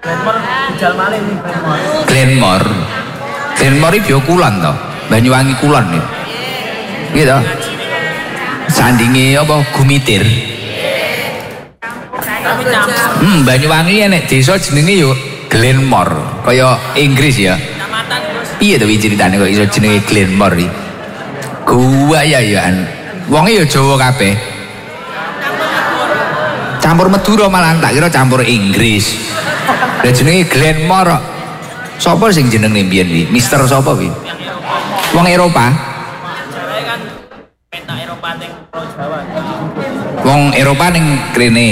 Glenmore. Glenmore iki yo kulon to. Banyuwangi kulon ya. Gitu. Sandinge apa Gumitir. Banyuwangi enek desa jenenge yo Glenmore. Kaya Inggris ya. Piye to ceritane kok iso jenenge Glenmore iki? Gua ya-yan. Wonge ya Jawa kabeh. Campur Madura malah tak kira campur Inggris. Lah jenenge Glenmore. Sapa sing jenenge mbiyen iki? Mister sapa kuwi? Wong Eropa. Wong Eropa ning krene.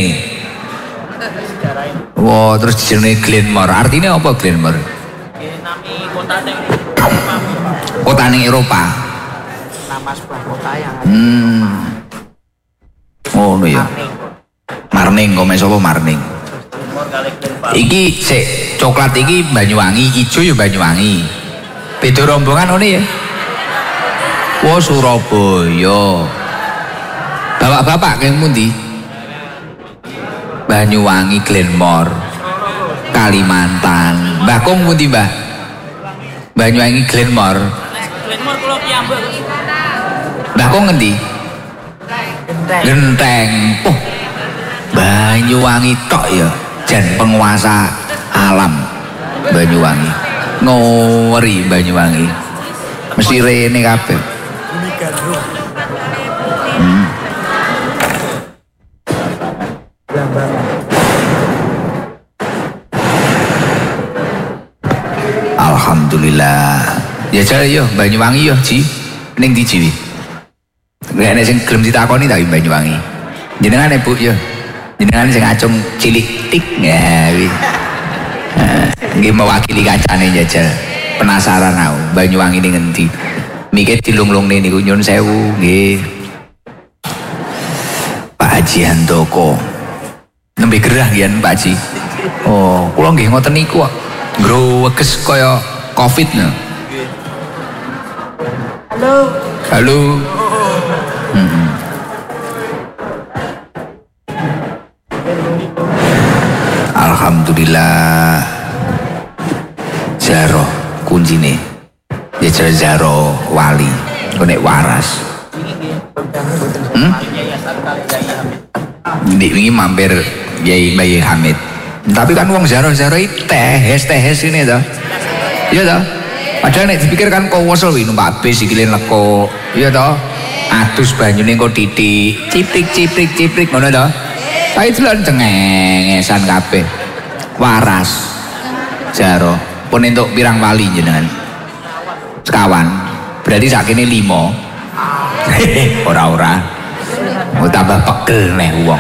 Wah, terus jenenge Glenmore. Artinya apa Glenmore? Nami kota ning kota ning Eropa. Nama sebuah kota yang Oh, no ya. Marning, kok sapa Marning? Iki sik coklat iki Banyuwangi, ijo ya Banyuwangi. Beda rombongan ngene ya. Wah, Surabaya. Bapak-bapak keng pundi? Banyuwangi Glenmore. Kalimantan. Mbah kong pundi, Mbah? Banyuwangi Glenmore. Glenmore kula piyambak. Mbah kong ngendi? Genteng. Oh. Banyuwangi tok ya. Jan penguasa alam Banyuwangi. Ngori Banyuwangi. Mesti rene kabeh. Alhamdulillah. Ya jare yo Banyuwangi yo Ji. Ning ndi Ji? Nek sing gelem ditakoni tak Banyuwangi. Jenengane Bu yo. Jenengane sing acung cilik tik ya kuwi. Nggih mewakili kancane jajal. Penasaran aku Banyuwangi ning endi. Mikir dilunglungne niku nyun sewu nggih. Pak Haji Handoko. Nembe gerah yen Pak Haji. Oh, kula nggih ngoten niku kok. Growekes kaya Covid no. Halo. Halo. Alhamdulillah. Zaro kuncine. Ya Zaro wali. Nek waras. Ini mampir Yai Hamid. Tapi kan wong Zaro-Zaro iki tehes ini toh. Iya toh? Padahal nek dipikir kan kok wosol kuwi numpak bis iki leko. Iya toh? Adus banyune kok titik, ciprik ngono toh. Saiki delon cengengesan kabeh. Waras. Zaro. Pun entuk pirang wali jenengan? Sekawan. Berarti sakene 5. Ora-ora. Mau tambah pegel nih wong.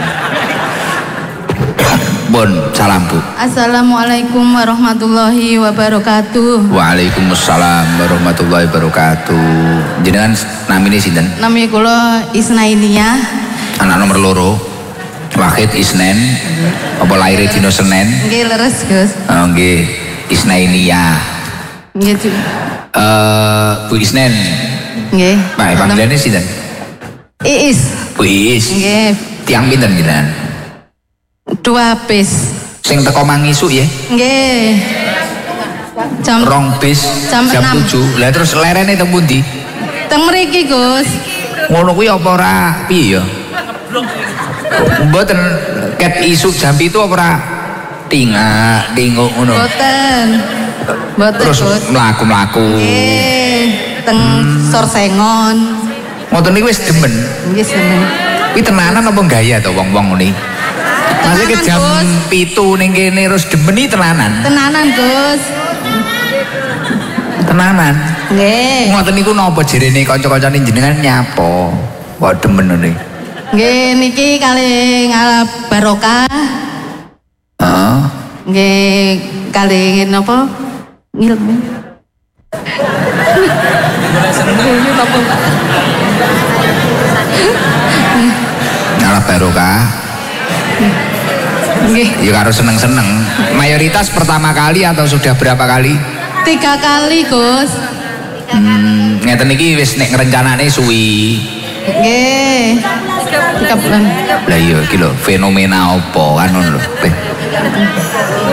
Bon, salam Bu. Assalamualaikum warahmatullahi wabarakatuh. Waalaikumsalam warahmatullahi wabarakatuh. Jenengan namine sinten? Nami kula Isnainia. Anak nomor loro. Wahid Isnen. Apa lahir dina Senin? Nggih leres, Gus. Oh nggih, Isnainia. Nggih, Ju. Bu Isnen. Nggih. Pak panggilane sinten? Iis. Bu Iis. Nggih. Tiang pinten jenengan? 2 bis. Sing teko mangisuk ya? Nggih. Jam 2 bis jam 6. 7. Lah terus lerene teng pundi? Teng mriki, Gus. Ngono kuwi apa ora piye ya? Mboten ket isuk jam itu apa ora tinguk ngono. Mboten. Mboten, Terus Gus. mlaku-mlaku. Nggih. Teng Sorsengon. Ngoten niku wis demen. Nggih, seneng. Kuwi tenanan apa gaya to wong-wong ngene? Masih ke jam 7 ning kene terus demen iki tenanan. Tenanan, Gus. Tenanan. Nggih. Ngoten niku napa jerene kanca-kancane jenengan nyapa? Kok demen ngene? Nggih niki kalih ngalap barokah. Heeh. Nggih kalih napa? Ngilmu. Ngalap barokah. Nggih. Ya karo seneng-seneng. Mayoritas pertama kali atau sudah berapa kali? 3 kali, Gus. Ngeten iki wis nek ngrencanane suwi. Nggih. 3 bulan. Lah iya iki lho fenomena apa kan ngono lho.